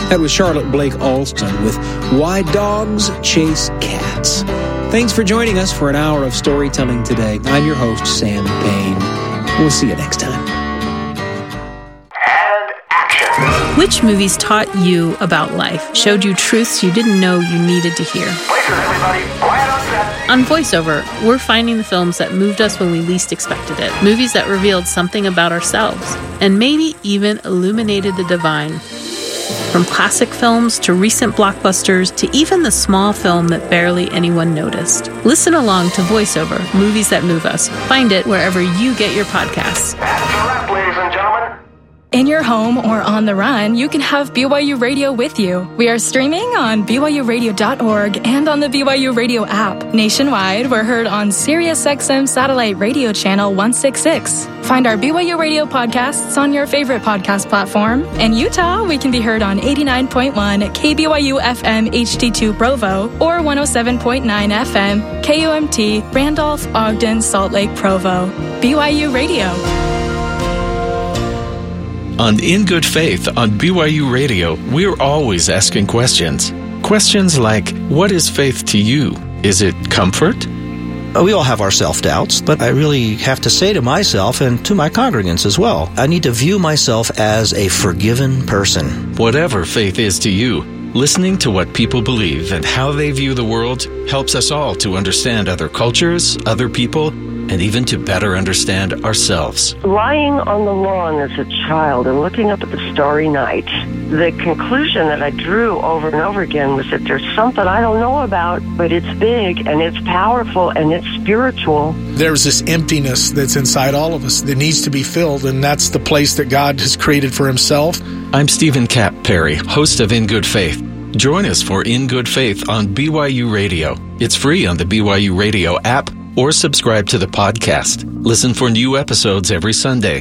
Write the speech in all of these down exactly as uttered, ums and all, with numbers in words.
That was Charlotte Blake Alston with Why Dogs Chase Cats. Thanks for joining us for an hour of storytelling today. I'm your host, Sam Payne. We'll see you next time. And action. Which movies taught you about life, showed you truths you didn't know you needed to hear? Places, everybody. Quiet on set. On VoiceOver, we're finding the films that moved us when we least expected it. Movies that revealed something about ourselves, and maybe even illuminated the divine. From classic films to recent blockbusters to even the small film that barely anyone noticed. Listen along to VoiceOver, Movies That Move Us. Find it wherever you get your podcasts. That's a wrap, ladies and gentlemen. In your home or on the run, you can have B Y U Radio with you. We are streaming on B Y U radio dot org and on the B Y U Radio app. Nationwide, we're heard on SiriusXM Satellite Radio Channel one sixty-six. Find our B Y U Radio podcasts on your favorite podcast platform. In Utah, we can be heard on eighty-nine point one K B Y U F M H D two Provo or one oh seven point nine F M K U M T Randolph, Ogden, Salt Lake, Provo. B Y U Radio. On In Good Faith on B Y U Radio, we're always asking questions. Questions like, what is faith to you? Is it comfort? We all have our self-doubts, but I really have to say to myself and to my congregants as well, I need to view myself as a forgiven person. Whatever faith is to you, listening to what people believe and how they view the world helps us all to understand other cultures, other people, and even to better understand ourselves. Lying on the lawn as a child and looking up at the starry night, the conclusion that I drew over and over again was that there's something I don't know about, but it's big and it's powerful and it's spiritual. There's this emptiness that's inside all of us that needs to be filled, and that's the place that God has created for himself. I'm Stephen Cap Perry, host of In Good Faith. Join us for In Good Faith on B Y U Radio. It's free on the B Y U Radio app, or subscribe to the podcast. Listen for new episodes every Sunday.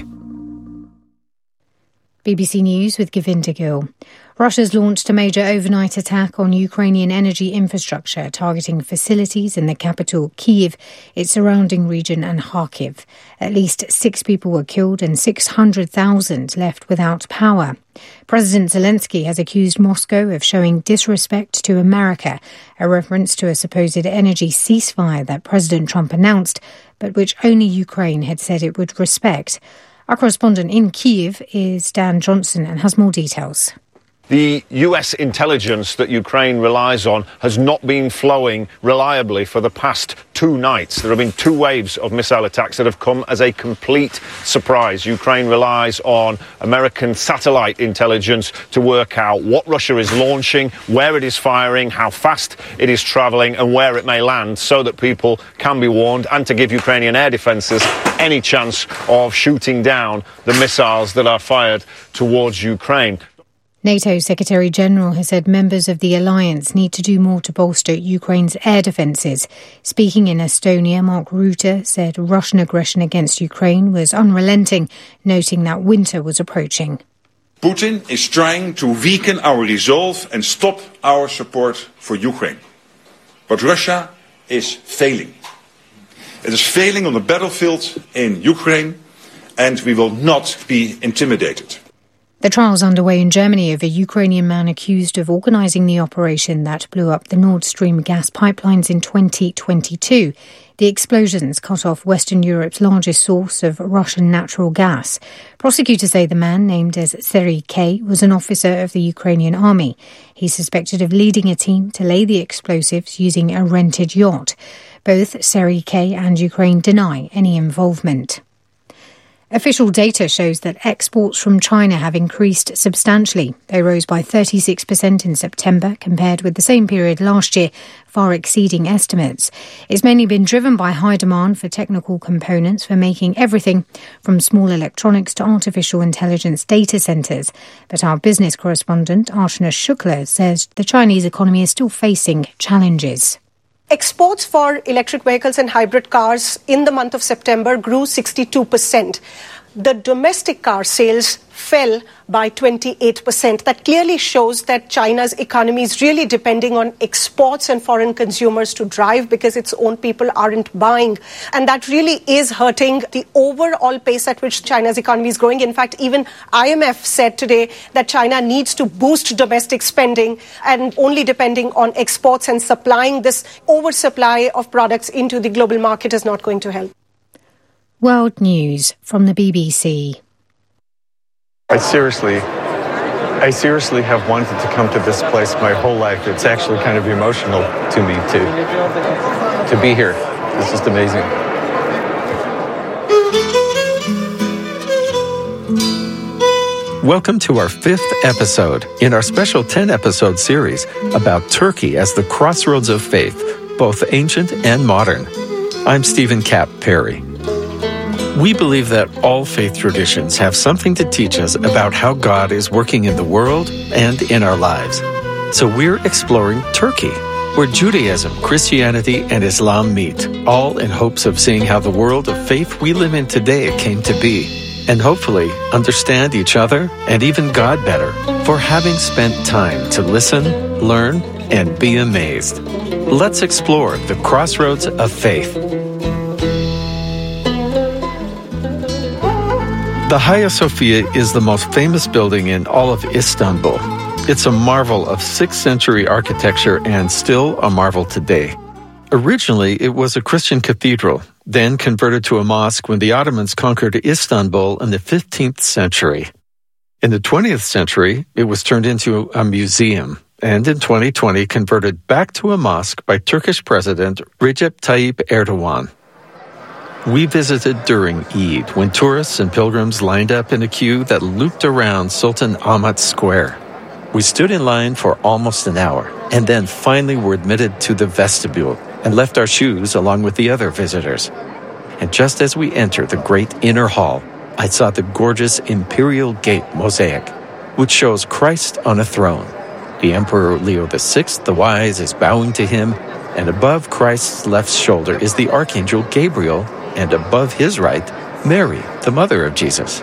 B B C News with Govinda Gill. Russia's launched a major overnight attack on Ukrainian energy infrastructure, targeting facilities in the capital, Kyiv, its surrounding region and Kharkiv. At least six people were killed and six hundred thousand left without power. President Zelensky has accused Moscow of showing disrespect to America, a reference to a supposed energy ceasefire that President Trump announced, but which only Ukraine had said it would respect. Our correspondent in Kyiv is Dan Johnson and has more details. The U S intelligence that Ukraine relies on has not been flowing reliably for the past two nights. There have been two waves of missile attacks that have come as a complete surprise. Ukraine relies on American satellite intelligence to work out what Russia is launching, where it is firing, how fast it is travelling and where it may land, so that people can be warned, and to give Ukrainian air defences any chance of shooting down the missiles that are fired towards Ukraine. NATO Secretary-General has said members of the alliance need to do more to bolster Ukraine's air defences. Speaking in Estonia, Mark Rutte said Russian aggression against Ukraine was unrelenting, noting that winter was approaching. Putin is trying to weaken our resolve and stop our support for Ukraine. But Russia is failing. It is failing on the battlefield in Ukraine, and we will not be intimidated. The trial's underway in Germany of a Ukrainian man accused of organising the operation that blew up the Nord Stream gas pipelines in twenty twenty-two. The explosions cut off Western Europe's largest source of Russian natural gas. Prosecutors say the man, named as Serhiy K., was an officer of the Ukrainian army. He's suspected of leading a team to lay the explosives using a rented yacht. Both Serhiy K. and Ukraine deny any involvement. Official data shows that exports from China have increased substantially. They rose by thirty-six percent in September compared with the same period last year, far exceeding estimates. It's mainly been driven by high demand for technical components for making everything from small electronics to artificial intelligence data centres. But our business correspondent, Archana Shukla, says the Chinese economy is still facing challenges. Exports for electric vehicles and hybrid cars in the month of September grew sixty-two percent. the domestic car sales fell by twenty-eight percent. That clearly shows that China's economy is really depending on exports and foreign consumers to drive because its own people aren't buying. And that really is hurting the overall pace at which China's economy is growing. In fact, even I M F said today that China needs to boost domestic spending, and only depending on exports and supplying this oversupply of products into the global market is not going to help. World News from the B B C. I seriously, I seriously have wanted to come to this place my whole life. It's actually kind of emotional to me to, to be here. It's just amazing. Welcome to our fifth episode in our special ten-episode series about Turkey as the crossroads of faith, both ancient and modern. I'm Stephen Kapp Perry. We believe that all faith traditions have something to teach us about how God is working in the world and in our lives. So we're exploring Turkey, where Judaism, Christianity, and Islam meet, all in hopes of seeing how the world of faith we live in today came to be, and hopefully understand each other and even God better for having spent time to listen, learn, and be amazed. Let's explore the crossroads of faith. The Hagia Sophia is the most famous building in all of Istanbul. It's a marvel of sixth century architecture and still a marvel today. Originally, it was a Christian cathedral, then converted to a mosque when the Ottomans conquered Istanbul in the fifteenth century. In the twentieth century, it was turned into a museum, and in twenty twenty converted back to a mosque by Turkish President Recep Tayyip Erdogan. We visited during Eid, when tourists and pilgrims lined up in a queue that looped around Sultan Ahmet Square. We stood in line for almost an hour, and then finally were admitted to the vestibule and left our shoes along with the other visitors. And just as we entered the great inner hall, I saw the gorgeous Imperial Gate mosaic, which shows Christ on a throne. The Emperor Leo the Sixth, the Wise, is bowing to him, and above Christ's left shoulder is the Archangel Gabriel, and above his right, Mary, the mother of Jesus.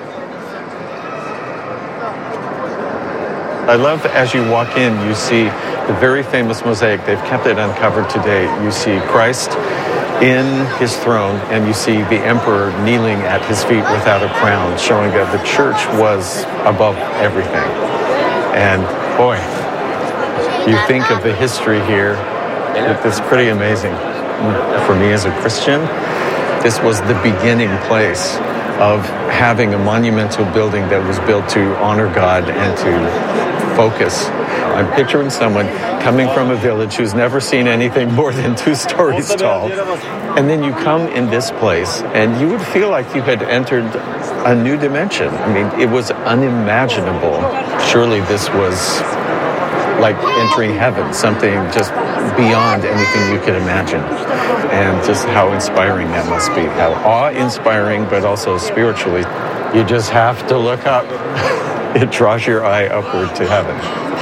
I love as you walk in, you see the very famous mosaic. They've kept it uncovered today. You see Christ in his throne, and you see the emperor kneeling at his feet without a crown, showing that the church was above everything. And boy, you think of the history here, it's pretty amazing. For me as a Christian, this was the beginning place of having a monumental building that was built to honor God and to focus. I'm picturing someone coming from a village who's never seen anything more than two stories tall. And then you come in this place and you would feel like you had entered a new dimension. I mean, it was unimaginable. Surely this was like entering heaven, something just beyond anything you could imagine. And just how inspiring that must be. How awe-inspiring, but also spiritually. You just have to look up. It draws your eye upward to heaven.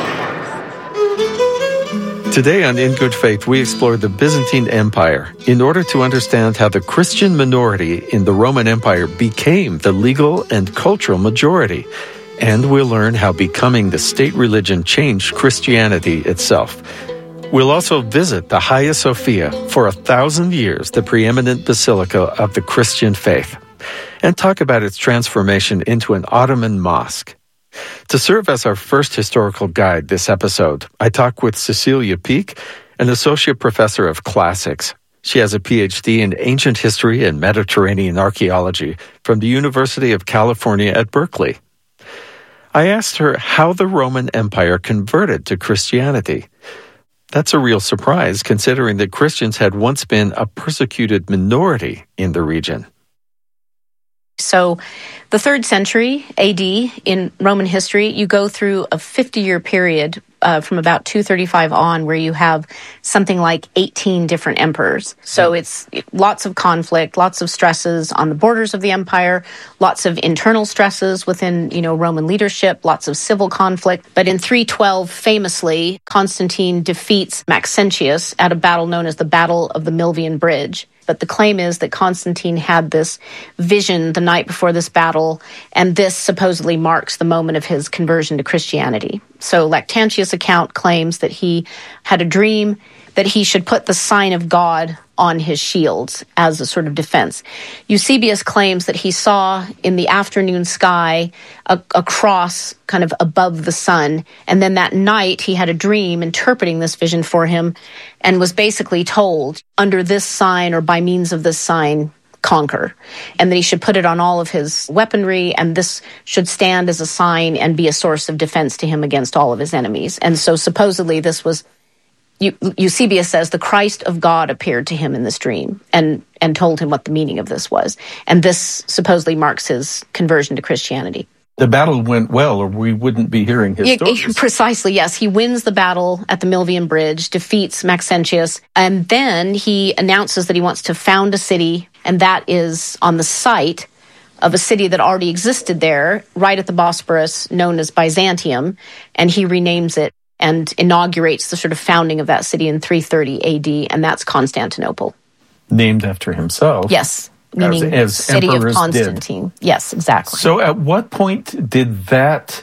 Today on In Good Faith, we explore the Byzantine Empire in order to understand how the Christian minority in the Roman Empire became the legal and cultural majority. And we'll learn how becoming the state religion changed Christianity itself. We'll also visit the Hagia Sophia, for a thousand years the preeminent basilica of the Christian faith, and talk about its transformation into an Ottoman mosque. To serve as our first historical guide this episode, I talk with Cecilia Peak, an associate professor of classics. She has a P H D in ancient history and Mediterranean archaeology from the University of California at Berkeley. I asked her how the Roman Empire converted to Christianity. That's a real surprise, considering that Christians had once been a persecuted minority in the region. So the third century A D in Roman history, you go through a fifty-year period uh, from about two thirty-five on where you have something like eighteen different emperors. So it's lots of conflict, lots of stresses on the borders of the empire, lots of internal stresses within, you know, Roman leadership, lots of civil conflict. But in three twelve, famously, Constantine defeats Maxentius at a battle known as the Battle of the Milvian Bridge. But the claim is that Constantine had this vision the night before this battle, and this supposedly marks the moment of his conversion to Christianity. So Lactantius' account claims that he had a dream that he should put the sign of God on his shields as a sort of defense. Eusebius claims that he saw in the afternoon sky a, a cross kind of above the sun, and then that night he had a dream interpreting this vision for him and was basically told, under this sign or by means of this sign, conquer, and that he should put it on all of his weaponry, and this should stand as a sign and be a source of defense to him against all of his enemies. And so supposedly this was Eusebius says the Christ of God appeared to him in this dream and, and told him what the meaning of this was. And this supposedly marks his conversion to Christianity. The battle went well, or we wouldn't be hearing his stories. Precisely, yes. He wins the battle at the Milvian Bridge, defeats Maxentius, and then he announces that he wants to found a city, and that is on the site of a city that already existed there, right at the Bosporus, known as Byzantium, and he renames it and inaugurates the sort of founding of that city in three thirty A D, and that's Constantinople. Named after himself. Yes, meaning as, as city of emperors Constantine. Did. Yes, exactly. So at what point did that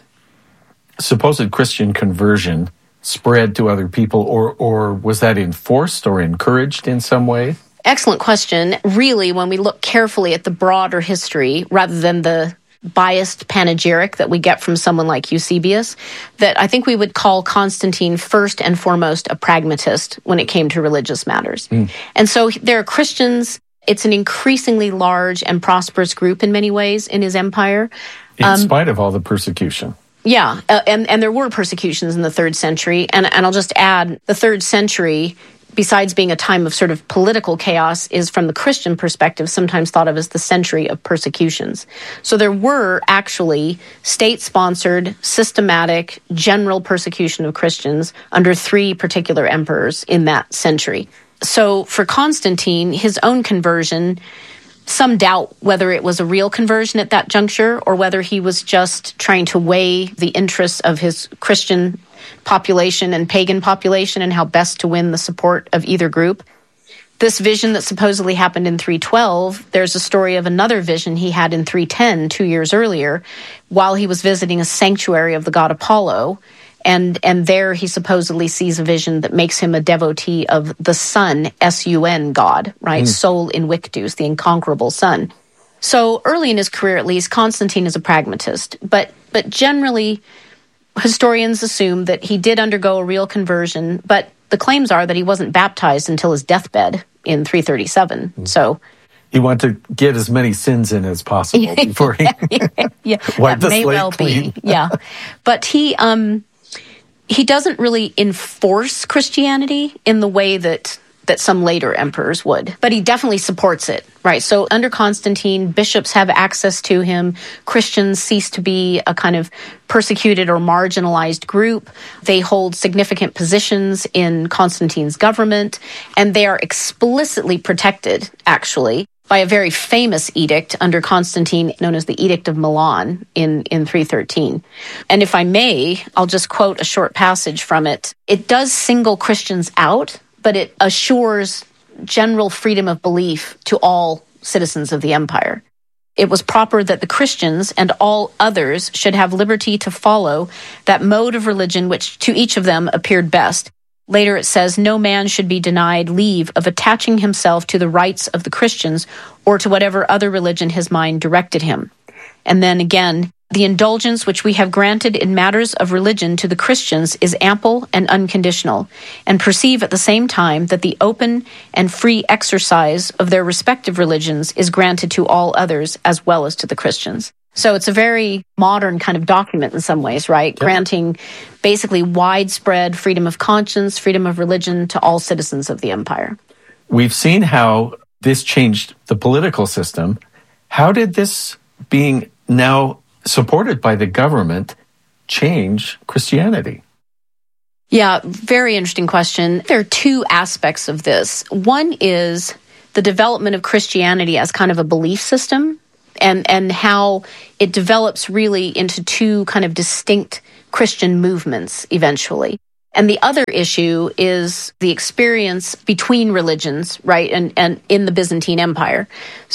supposed Christian conversion spread to other people, or, or was that enforced or encouraged in some way? Excellent question. Really, when we look carefully at the broader history, rather than the biased panegyric that we get from someone like Eusebius, that I think we would call Constantine first and foremost a pragmatist when it came to religious matters. Mm. And so there are Christians. It's an increasingly large and prosperous group in many ways in his empire. In um, spite of all the persecution. Yeah, uh, and, and there were persecutions in the third century. And, and I'll just add, the third century, besides being a time of sort of political chaos, is from the Christian perspective sometimes thought of as the century of persecutions. So there were actually state-sponsored, systematic, general persecution of Christians under three particular emperors in that century. So for Constantine, his own conversion, some doubt whether it was a real conversion at that juncture or whether he was just trying to weigh the interests of his Christian population and pagan population and how best to win the support of either group. This vision that supposedly happened in three twelve, there's a story of another vision he had in three ten, two years earlier, while he was visiting a sanctuary of the god Apollo. And and there he supposedly sees a vision that makes him a devotee of the sun, S U N God, right? Mm. Sol Invictus, the inconquerable sun. So early in his career, at least, Constantine is a pragmatist. But but generally, historians assume that he did undergo a real conversion, but the claims are that he wasn't baptized until his deathbed in three thirty-seven. Mm. So he wanted to get as many sins in as possible before he yeah, wiped the may slate well clean. Be. Yeah, but he um he doesn't really enforce Christianity in the way that that some later emperors would, but he definitely supports it, right? So under Constantine, bishops have access to him. Christians cease to be a kind of persecuted or marginalized group. They hold significant positions in Constantine's government, and they are explicitly protected, actually, by a very famous edict under Constantine known as the Edict of Milan in, in three thirteen. And if I may, I'll just quote a short passage from it. It does single Christians out, but it assures general freedom of belief to all citizens of the empire. It was proper that the Christians and all others should have liberty to follow that mode of religion which to each of them appeared best. Later it says, no man should be denied leave of attaching himself to the rites of the Christians or to whatever other religion his mind directed him. And then again, the indulgence which we have granted in matters of religion to the Christians is ample and unconditional, and perceive at the same time that the open and free exercise of their respective religions is granted to all others as well as to the Christians. So it's a very modern kind of document in some ways, right? Yep. Granting basically widespread freedom of conscience, freedom of religion to all citizens of the empire. We've seen how this changed the political system. How did this being now supported by the government change Christianity? Yeah, very interesting question. There are two aspects of this. One is the development of Christianity as kind of a belief system, and, and how it develops really into two kind of distinct Christian movements eventually. And the other issue is the experience between religions, right, and, and in the Byzantine Empire.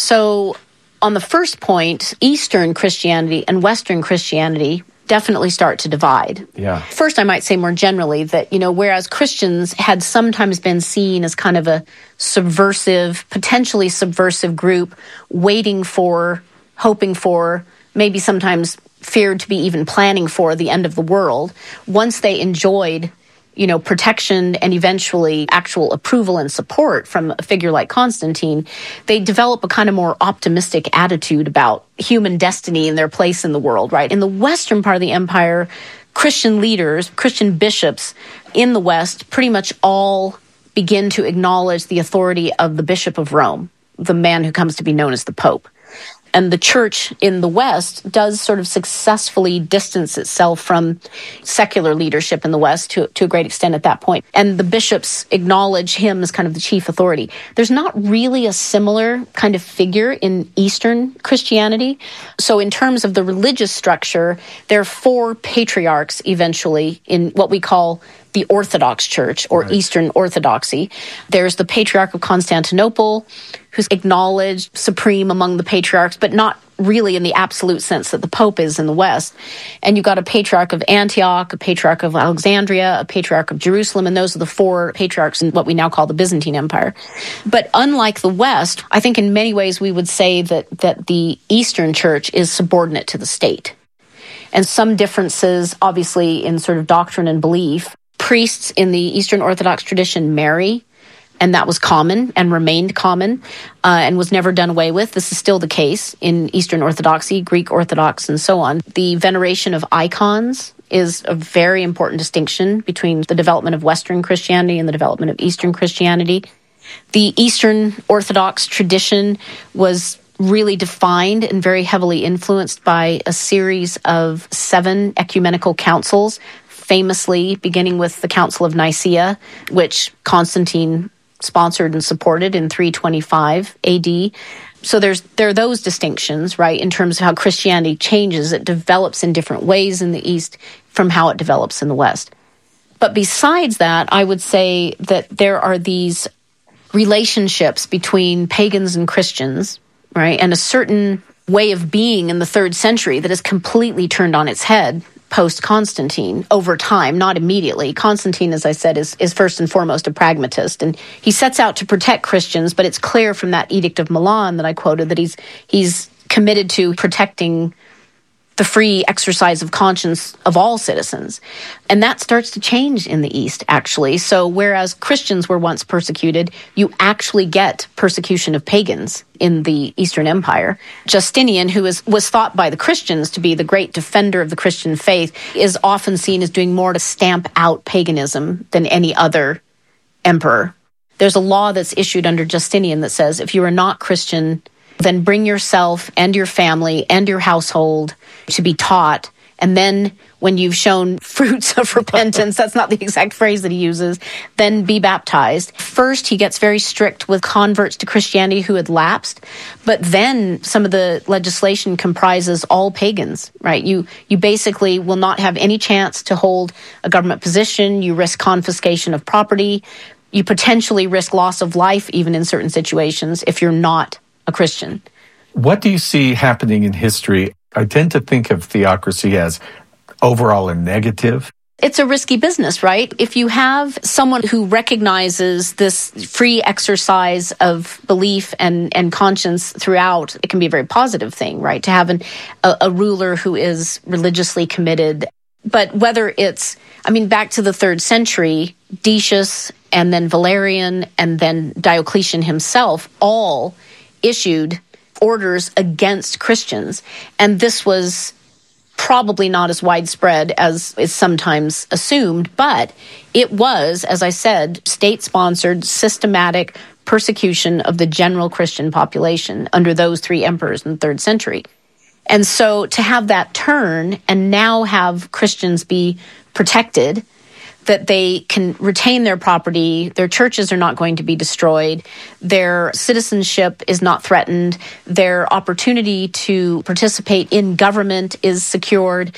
So on the first point, Eastern Christianity and Western Christianity definitely start to divide. Yeah. First, I might say more generally that, you know, whereas Christians had sometimes been seen as kind of a subversive, potentially subversive group waiting for, hoping for, maybe sometimes feared to be even planning for the end of the world, once they enjoyed, you know, protection and eventually actual approval and support from a figure like Constantine, they develop a kind of more optimistic attitude about human destiny and their place in the world, right? In the western part of the empire, Christian leaders, Christian bishops in the West pretty much all begin to acknowledge the authority of the Bishop of Rome, the man who comes to be known as the Pope. And the church in the West does sort of successfully distance itself from secular leadership in the West to, to a great extent at that point. And the bishops acknowledge him as kind of the chief authority. There's not really a similar kind of figure in Eastern Christianity. So in terms of the religious structure, there are four patriarchs eventually in what we call the Orthodox Church or right. Eastern Orthodoxy. There's the Patriarch of Constantinople, who's acknowledged supreme among the patriarchs, but not really in the absolute sense that the Pope is in the West. And you've got a Patriarch of Antioch, a Patriarch of Alexandria, a Patriarch of Jerusalem, and those are the four patriarchs in what we now call the Byzantine Empire. But unlike the West, I think in many ways we would say that, that the Eastern Church is subordinate to the state. And some differences, obviously, in sort of doctrine and belief. Priests in the Eastern Orthodox tradition marry, and that was common and remained common uh, and was never done away with. This is still the case in Eastern Orthodoxy, Greek Orthodox, and so on. The veneration of icons is a very important distinction between the development of Western Christianity and the development of Eastern Christianity. The Eastern Orthodox tradition was really defined and very heavily influenced by a series of seven ecumenical councils, famously beginning with the Council of Nicaea, which Constantine sponsored and supported in three twenty-five A D. So there's there are those distinctions, right, in terms of how Christianity changes. It develops in different ways in the East from how it develops in the West. But besides that, I would say that there are these relationships between pagans and Christians, right, and a certain way of being in the third century that is completely turned on its head post-Constantine over time, not immediately. Constantine, as I said, is, is first and foremost a pragmatist, and he sets out to protect Christians, but it's clear from that Edict of Milan that I quoted that he's he's committed to protecting the free exercise of conscience of all citizens. And that starts to change in the East, actually. So whereas Christians were once persecuted, you actually get persecution of pagans in the Eastern Empire. Justinian, who is, was thought by the Christians to be the great defender of the Christian faith, is often seen as doing more to stamp out paganism than any other emperor. There's a law that's issued under Justinian that says if you are not Christian, then bring yourself and your family and your household to be taught. And then when you've shown fruits of repentance, that's not the exact phrase that he uses, then be baptized. First, he gets very strict with converts to Christianity who had lapsed. But then some of the legislation comprises all pagans, right? You, you basically will not have any chance to hold a government position. You risk confiscation of property. You potentially risk loss of life, even in certain situations, if you're not a Christian. What do you see happening in history? I tend to think of theocracy as overall a negative. It's a risky business, right? If you have someone who recognizes this free exercise of belief and, and conscience throughout, it can be a very positive thing, right? To have an, a, a ruler who is religiously committed. But whether it's, I mean, back to the third century, Decius and then Valerian and then Diocletian himself all issued orders against Christians. And this was probably not as widespread as is sometimes assumed, but it was, as I said, state-sponsored, systematic persecution of the general Christian population under those three emperors in the third century. And so to have that turn and now have Christians be protected, that they can retain their property, their churches are not going to be destroyed, their citizenship is not threatened, their opportunity to participate in government is secured.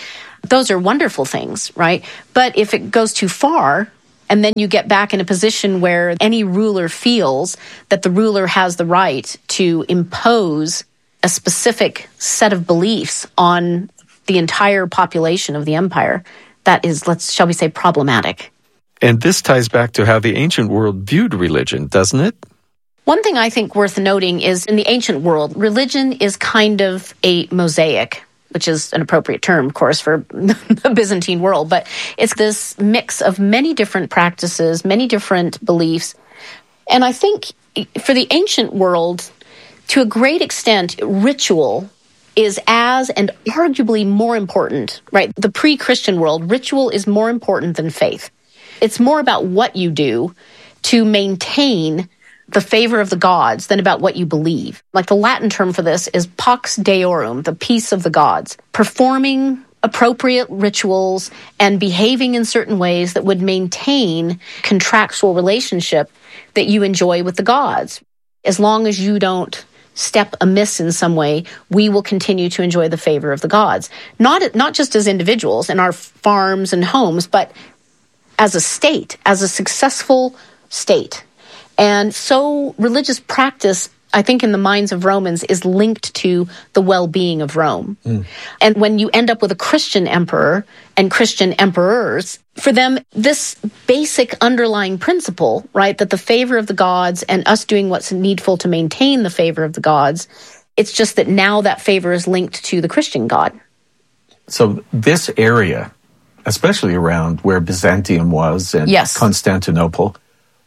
Those are wonderful things, right? But if it goes too far, and then you get back in a position where any ruler feels that the ruler has the right to impose a specific set of beliefs on the entire population of the empire, that is, let's, shall we say, problematic. And this ties back to how the ancient world viewed religion, doesn't it? One thing I think worth noting is in the ancient world, religion is kind of a mosaic, which is an appropriate term, of course, for the Byzantine world. But it's this mix of many different practices, many different beliefs. And I think for the ancient world, to a great extent, ritual is as and arguably more important, right? The pre-Christian world, ritual is more important than faith. It's more about what you do to maintain the favor of the gods than about what you believe. Like the Latin term for this is pax deorum, the peace of the gods. Performing appropriate rituals and behaving in certain ways that would maintain contractual relationship that you enjoy with the gods. As long as you don't step amiss in some way, we will continue to enjoy the favor of the gods. Not, not just as individuals in our farms and homes, but as a state, as a successful state. And so religious practice, I think in the minds of Romans, is linked to the well-being of Rome. Mm. And when you end up with a Christian emperor and Christian emperors, for them, this basic underlying principle, right, that the favor of the gods and us doing what's needful to maintain the favor of the gods, it's just that now that favor is linked to the Christian God. So this area, especially around where Byzantium was and yes. Constantinople,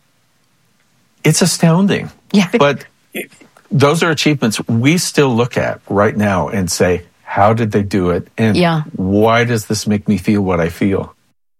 it's astounding. Yeah. But those are achievements we still look at right now and say, how did they do it? And yeah. why does this make me feel what I feel?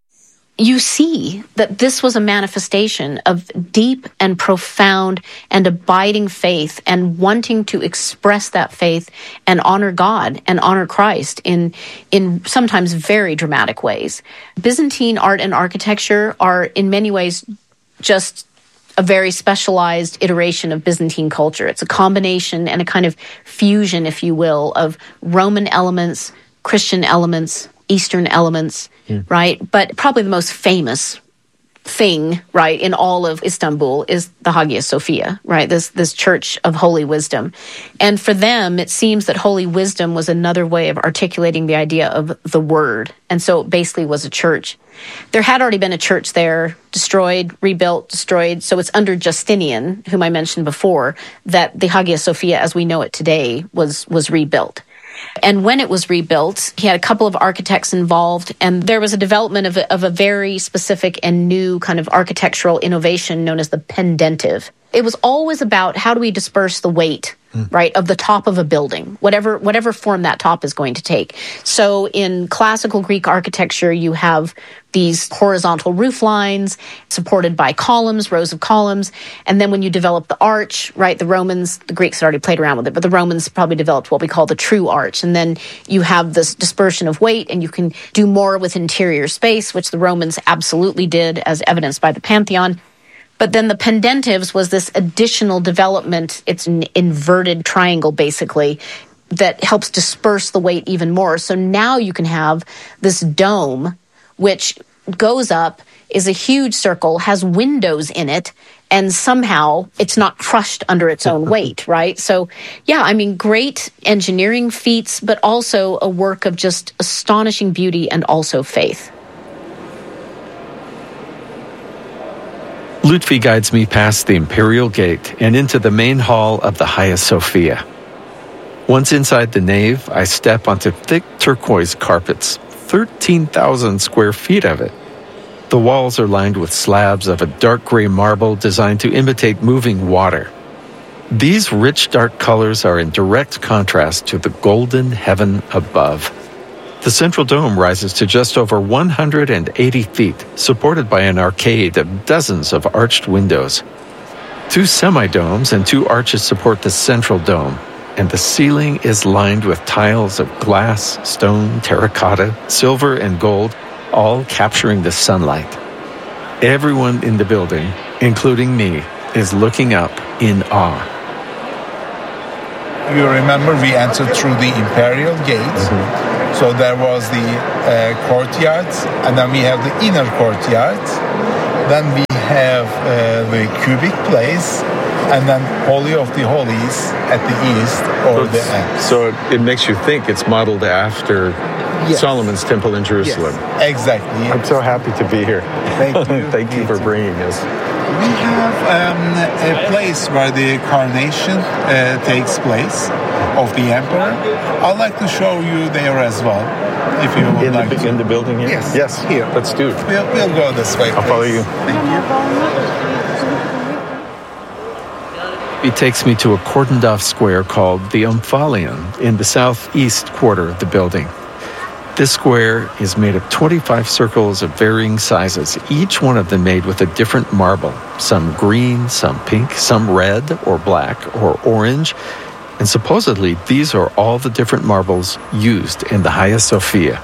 You see that this was a manifestation of deep and profound and abiding faith and wanting to express that faith and honor God and honor Christ in, in sometimes very dramatic ways. Byzantine art and architecture are in many ways just a very specialized iteration of Byzantine culture. It's a combination and a kind of fusion, if you will, of Roman elements, Christian elements, Eastern elements, mm. right? But probably the most famous thing, right, in all of Istanbul is the Hagia Sophia, right? This this church of holy wisdom. And for them, it seems that holy wisdom was another way of articulating the idea of the word. And so it basically was a church. There had already been a church there, destroyed, rebuilt, destroyed. So it's under Justinian, whom I mentioned before, that the Hagia Sophia, as we know it today, was was rebuilt. And when it was rebuilt, he had a couple of architects involved, and there was a development of a, of a very specific and new kind of architectural innovation known as the pendentive. It was always about how do we disperse the weight, mm. right, of the top of a building, whatever whatever form that top is going to take. So in classical Greek architecture, you have these horizontal roof lines supported by columns, rows of columns. And then when you develop the arch, right, the Romans, the Greeks had already played around with it, but the Romans probably developed what we call the true arch. And then you have this dispersion of weight, and you can do more with interior space, which the Romans absolutely did, as evidenced by the Pantheon. But then the pendentives was this additional development. It's an inverted triangle, basically, that helps disperse the weight even more. So now you can have this dome, which goes up, is a huge circle, has windows in it, and somehow it's not crushed under its own weight, right? So, yeah, I mean, great engineering feats, but also a work of just astonishing beauty and also faith. Lutfi guides me past the Imperial Gate and into the main hall of the Hagia Sophia. Once inside the nave, I step onto thick turquoise carpets, thirteen thousand square feet of it. The walls are lined with slabs of a dark gray marble designed to imitate moving water. These rich dark colors are in direct contrast to the golden heaven above. The central dome rises to just over one hundred eighty feet, supported by an arcade of dozens of arched windows. Two semi-domes and two arches support the central dome, and the ceiling is lined with tiles of glass, stone, terracotta, silver, and gold, all capturing the sunlight. Everyone in the building, including me, is looking up in awe. you remember we entered through the Imperial Gate. Mm-hmm. So there was the uh, courtyard, and then we have the inner courtyard. Then we have uh, the cubic place, and then Holy of the Holies at the east or so the end. So it, it makes you think it's modeled after yes. Solomon's temple in Jerusalem. Yes, exactly. I'm so happy to be here. Thank you. Thank you for bringing us. We have um, a place where the coronation uh, takes place of the emperor. I'd like to show you there as well, if you would in like the, to. In the building here? Yes. Yes. Here. Let's do it. We'll, we'll go this way, I'll please. follow you. Thank you. It takes me to a cordoned-off square called the Omphalion in the southeast quarter of the building. This square is made of twenty-five circles of varying sizes, each one of them made with a different marble, some green, some pink, some red or black or orange. And supposedly, these are all the different marbles used in the Hagia Sophia.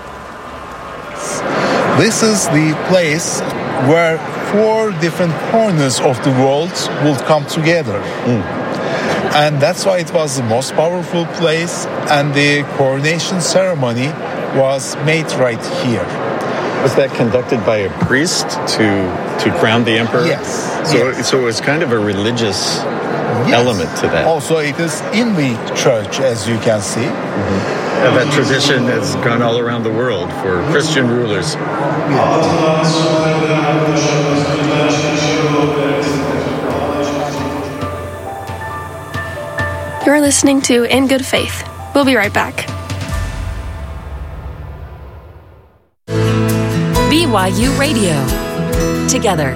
This is the place where four different corners of the world will come together. Mm. And that's why it was the most powerful place, and the coronation ceremony was made right here. Was that conducted by a priest to to crown the emperor? Yes. So, yes. so it was kind of a religious yes. element to that. Also, it is in the church, as you can see. Mm-hmm. And that tradition has gone all around the world for Christian rulers. Yes. You're listening to In Good Faith. We'll be right back. B Y U Radio. Together.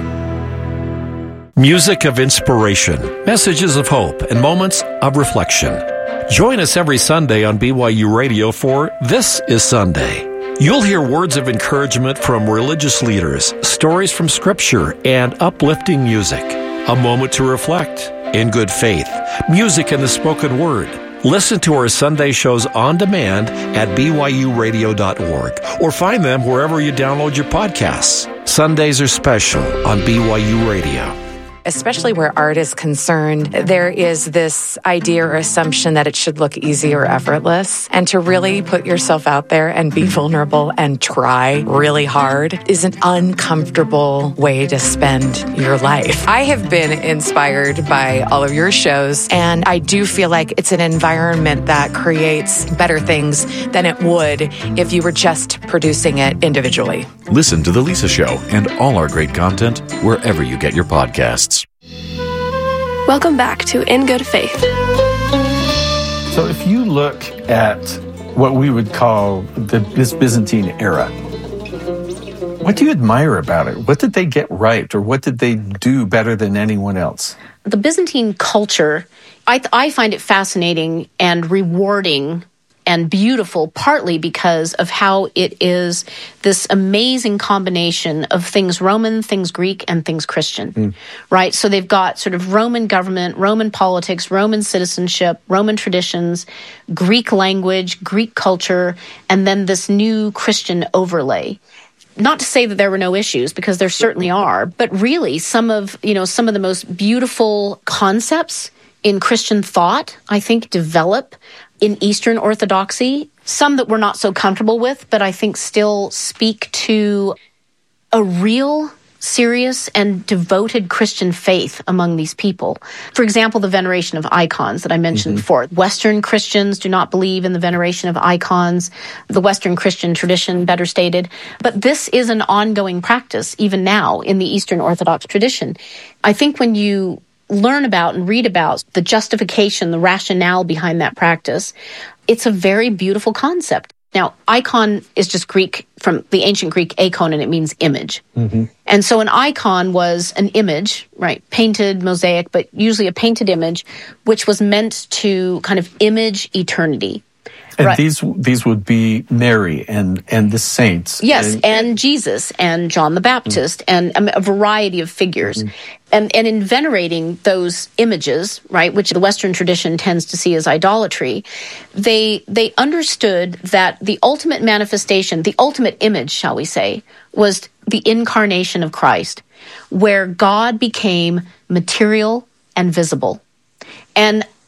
Music of inspiration, messages of hope, and moments of reflection. Join us every Sunday on B Y U Radio for This is Sunday. You'll hear words of encouragement from religious leaders, stories from Scripture, and uplifting music. A moment to reflect in good faith, music in the spoken word. Listen to our Sunday shows on demand at b y u radio dot org or find them wherever you download your podcasts. Sundays are special on B Y U Radio. Especially where art is concerned, there is this idea or assumption that it should look easy or effortless. And to really put yourself out there and be vulnerable and try really hard is an uncomfortable way to spend your life. I have been inspired by all of your shows, and I do feel like it's an environment that creates better things than it would if you were just producing it individually. Listen to The Lisa Show and all our great content wherever you get your podcasts. Welcome back to In Good Faith. So if you look at what we would call the, this Byzantine era, what do you admire about it? What did they get right, or what did they do better than anyone else? The Byzantine culture, I, I find it fascinating and rewarding and beautiful, partly because of how it is this amazing combination of things Roman, things Greek, and things Christian, mm. right? So they've got sort of Roman government, Roman politics, Roman citizenship, Roman traditions, Greek language, Greek culture, and then this new Christian overlay. Not to say that there were no issues, because there certainly are, but really some of, you know, some of the most beautiful concepts in Christian thought, I think, develop in Eastern Orthodoxy, some that we're not so comfortable with, but I think still speak to a real, serious, and devoted Christian faith among these people. For example, the veneration of icons that I mentioned mm-hmm. before. Western Christians do not believe in the veneration of icons, the Western Christian tradition, better stated. But this is an ongoing practice, even now, in the Eastern Orthodox tradition. I think when you learn about and read about the justification, the rationale behind that practice, it's a very beautiful concept. Now, icon is just Greek, from the ancient Greek eikon, and it means image. Mm-hmm. And so an icon was an image, right, painted, mosaic, but usually a painted image, which was meant to kind of image eternity. And right. these these would be Mary and, and the saints. Yes, and, and Jesus and John the Baptist mm-hmm. and a variety of figures. Mm-hmm. And, and in venerating those images, right, which the Western tradition tends to see as idolatry, they they understood that the ultimate manifestation, the ultimate image, shall we say, was the incarnation of Christ, where God became material and visible. And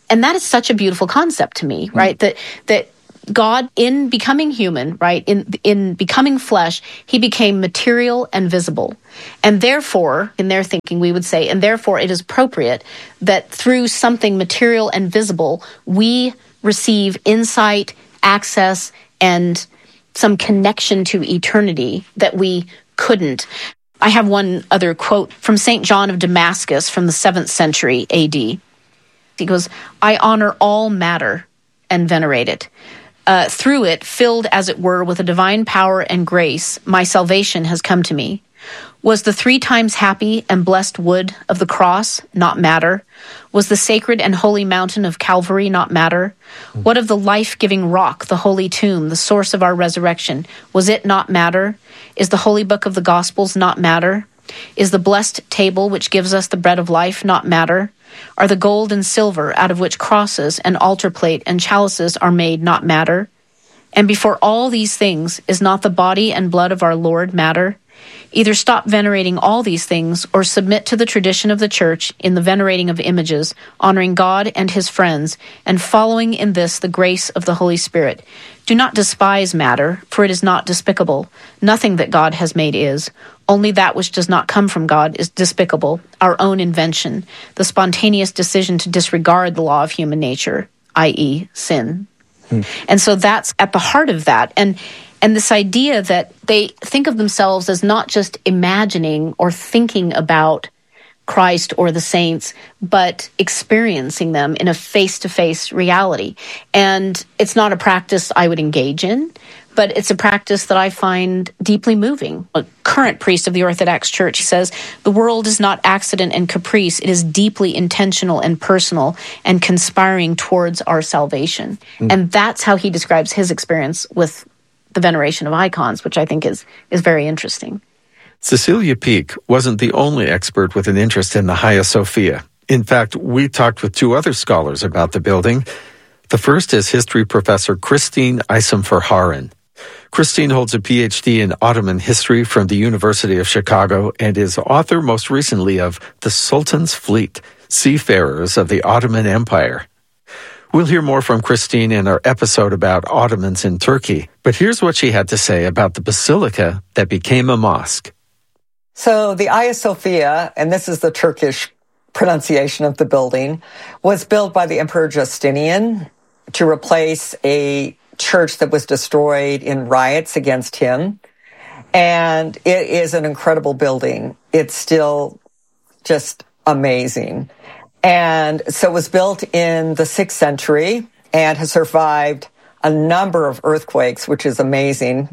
And that is such a beautiful concept to me, right? Mm. That that God, in becoming human, right, in in becoming flesh, he became material and visible. And therefore, in their thinking, we would say, and therefore it is appropriate that through something material and visible, we receive insight, access, and some connection to eternity that we couldn't. I have one other quote from Saint John of Damascus from the seventh century A D. He goes, "I honor all matter and venerate it. Uh, through it, filled as it were with a divine power and grace, my salvation has come to me. Was the three times happy and blessed wood of the cross not matter? Was the sacred and holy mountain of Calvary not matter? What of the life-giving rock, the holy tomb, the source of our resurrection? Was it not matter? Is the holy book of the Gospels not matter? Is the blessed table which gives us the bread of life not matter? Are the gold and silver out of which crosses and altar plate and chalices are made not matter? And before all these things, is not the body and blood of our Lord matter? Either stop venerating all these things or submit to the tradition of the church in the venerating of images, honoring God and his friends, and following in this the grace of the Holy Spirit. Do not despise matter, for it is not despicable. Nothing that God has made is. Only that which does not come from God is despicable, our own invention, the spontaneous decision to disregard the law of human nature, that is sin." Hmm. And so that's at the heart of that. And And this idea that they think of themselves as not just imagining or thinking about Christ or the saints, but experiencing them in a face-to-face reality. And it's not a practice I would engage in, but it's a practice that I find deeply moving. A current priest of the Orthodox Church says, "The world is not accident and caprice. It is deeply intentional and personal and conspiring towards our salvation." Mm. And that's how he describes his experience with the veneration of icons, which I think is is very interesting. Cecilia Peak wasn't the only expert with an interest in the Hagia Sophia. In fact, we talked with two other scholars about the building. The first is history professor Christine Isom-Verharen. Christine holds a P H D in Ottoman history from the University of Chicago and is author most recently of The Sultan's Fleet, Seafarers of the Ottoman Empire. We'll hear more from Christine in our episode about Ottomans in Turkey, but here's what she had to say about the basilica that became a mosque. So the Hagia Sophia, and this is the Turkish pronunciation of the building, was built by the Emperor Justinian to replace a church that was destroyed in riots against him. And it is an incredible building. It's still just amazing. And so it was built in the sixth century and has survived a number of earthquakes, which is amazing.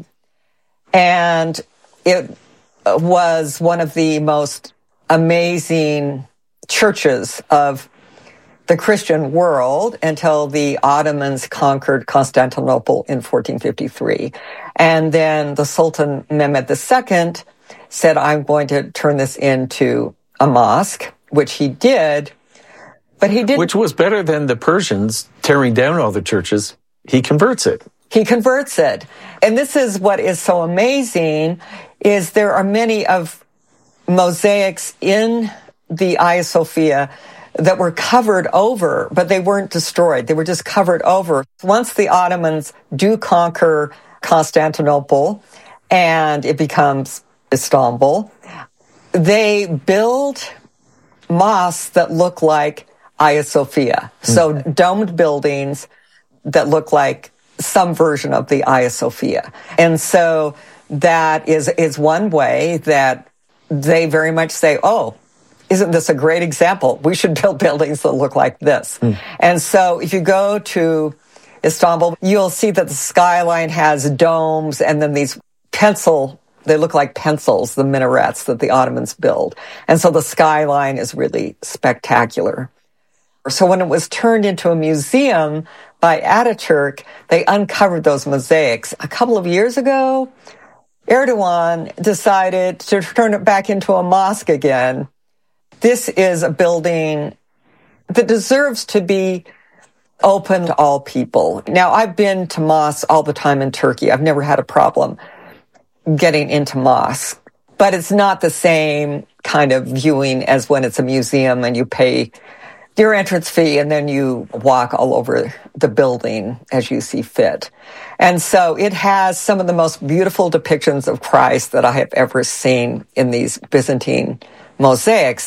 And it was one of the most amazing churches of the Christian world until the Ottomans conquered Constantinople in fourteen fifty-three. And then the Sultan Mehmed the Second said, "I'm going to turn this into a mosque," which he did. But he did, which was better than the Persians tearing down all the churches. He converts it. He converts it. And this is what is so amazing, is there are many of mosaics in the Hagia Sophia that were covered over, but they weren't destroyed. They were just covered over. Once the Ottomans do conquer Constantinople and it becomes Istanbul, they build mosques that look like Hagia Sophia. So mm-hmm. domed buildings that look like some version of the Hagia Sophia. And so that is, is one way that they very much say, "Oh, isn't this a great example? We should build buildings that look like this." Mm. And so if you go to Istanbul, you'll see that the skyline has domes and then these pencil, they look like pencils, the minarets that the Ottomans build. And so the skyline is really spectacular. So when it was turned into a museum by Ataturk, they uncovered those mosaics. A couple of years ago, Erdogan decided to turn it back into a mosque again. This is a building that deserves to be open to all people. Now, I've been to mosques all the time in Turkey. I've never had a problem getting into mosques. But it's not the same kind of viewing as when it's a museum and you pay your entrance fee, and then you walk all over the building as you see fit. And so it has some of the most beautiful depictions of Christ that I have ever seen in these Byzantine mosaics.